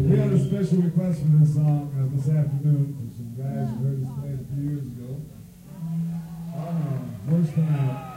We had a special request for this song this afternoon from some guys who heard us play it a few years ago. Worse than out.